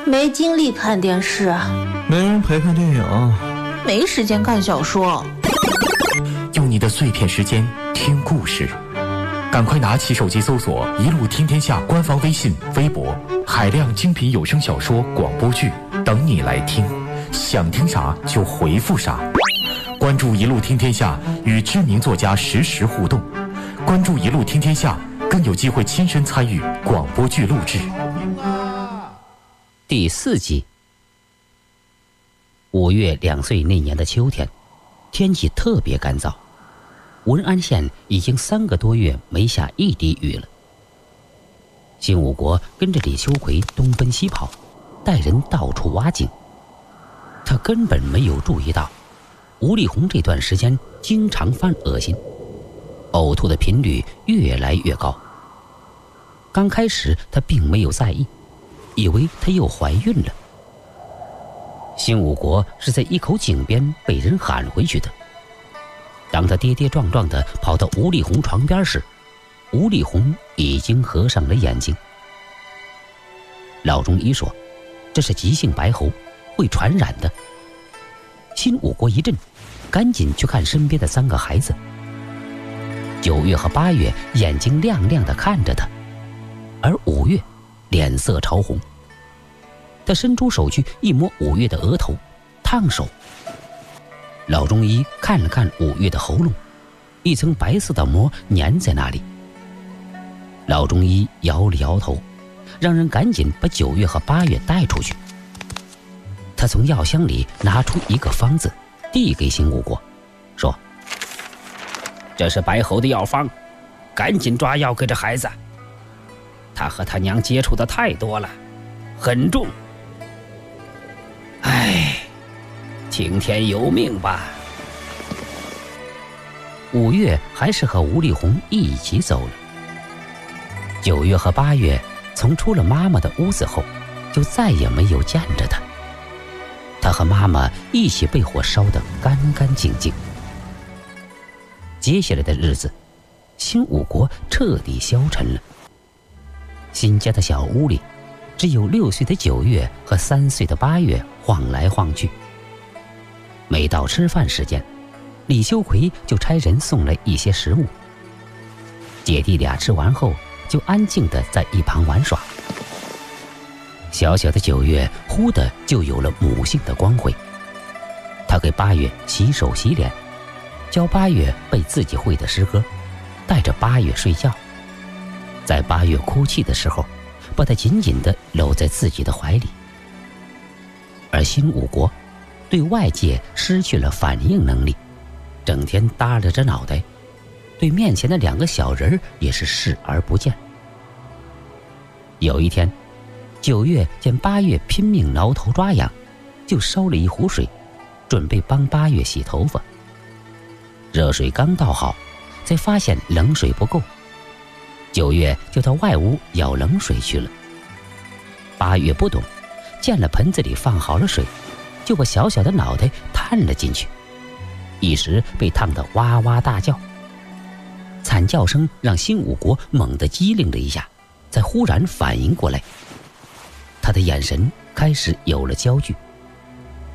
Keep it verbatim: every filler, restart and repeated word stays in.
没精力看电视， 没人陪看电影， 没时间看小说。 用你的碎片时间听故事，赶快拿起手机搜索一路听天下官方微信微博，海量精品有声小说广播剧等你来听，想听啥就回复啥。关注一路听天下，与知名作家实时互动，关注一路听天下，更有机会亲身参与广播剧录制。 第四集。五月两岁那年的秋天，天气特别干燥，文安县已经三个多月没下一滴雨了。辛武国跟着李秋奎东奔西跑，带人到处挖井。他根本没有注意到吴丽红这段时间经常犯恶心，呕吐的频率越来越高。刚开始他并没有在意，以为她又怀孕了。辛武国是在一口井边被人喊回去的。当他跌跌撞撞地跑到吴丽红床边时，吴丽红已经合上了眼睛。老中医说，这是急性白喉，会传染的。辛武国一震，赶紧去看身边的三个孩子。九月和八月眼睛亮亮地看着他，而五月脸色潮红。他伸出手去一摸五月的额头，烫手。老中医看了看五月的喉咙，一层白色的膜粘在那里。老中医摇了摇头，让人赶紧把九月和八月带出去。他从药箱里拿出一个方子，递给辛武国，说：“这是白喉的药方，赶紧抓药给这孩子。他和他娘接触的太多了，很重。唉，听天由命吧。”五月还是和吴丽红一起走了。九月和八月从出了妈妈的屋子后，就再也没有见着她。她和妈妈一起被火烧得干干净净。接下来的日子，辛武国彻底消沉了。新家的小屋里，只有六岁的九月和三岁的八月晃来晃去。每到吃饭时间，李修奎就差人送来一些食物。姐弟俩吃完后，就安静地在一旁玩耍。小小的九月忽地就有了母性的光辉，他给八月洗手洗脸，教八月背自己会的诗歌，带着八月睡觉。在八月哭泣的时候，把他紧紧地搂在自己的怀里。而辛武国对外界失去了反应能力，整天耷拉着脑袋，对面前的两个小人也是视而不见。有一天，九月见八月拼命挠头抓痒，就烧了一壶水，准备帮八月洗头发。热水刚倒好，才发现冷水不够，九月就到外屋舀冷水去了。八月不懂，见了盆子里放好了水，就把小小的脑袋探了进去，一时被烫得哇哇大叫。惨叫声让辛武国猛地机灵了一下，才忽然反应过来，他的眼神开始有了焦距。